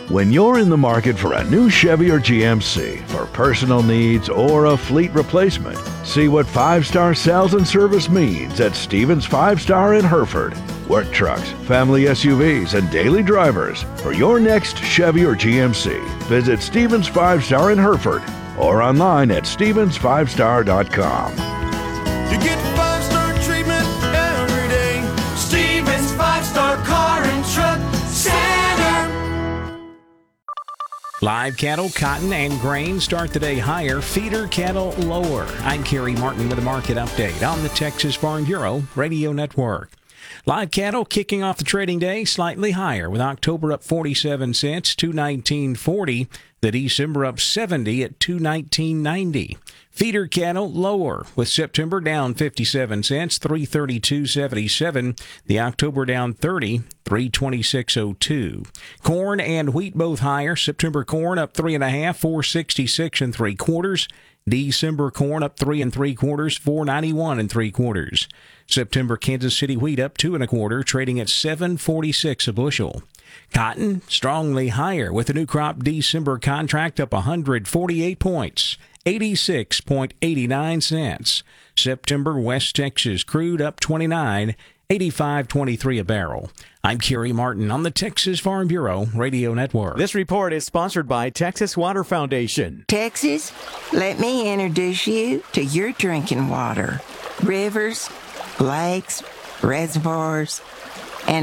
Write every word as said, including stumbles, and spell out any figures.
When you're in the market for a new Chevy or G M C for personal needs or a fleet replacement, see what five-star sales and service means at Stevens Five Star in Hereford. Work trucks, family S U Vs, and daily drivers. For your next Chevy or G M C, visit Stevens Five Star in Hereford or online at stevens five star dot com. You get five-star treatment every day. Stevens Five Star Car and Truck Center. Live cattle, cotton, and grain start the day higher. Feeder cattle lower. I'm Kerry Martin with a market update on the Texas Farm Bureau Radio Network. Live cattle kicking off the trading day slightly higher, with October up forty-seven cents, two nineteen forty. The December up seventy at two nineteen ninety. Feeder cattle lower, with September down fifty-seven cents, three thirty-two seventy-seven. The October down thirty, three twenty-six oh two. Corn and wheat both higher. September corn up three and a half, four sixty-six and three quarters. December corn up three and three quarters, four ninety-one and three quarters. September Kansas City wheat up two and a quarter, trading at seven forty-six a bushel. Cotton strongly higher, with the new crop December contract up one hundred forty-eight points, eighty-six eighty-nine cents. September West Texas crude up twenty-nine, eighty-five twenty-three a barrel. I'm Kerry Martin on the Texas Farm Bureau Radio Network. This report is sponsored by Texas Water Foundation. Texas, let me introduce you to your drinking water. Rivers, lakes, reservoirs,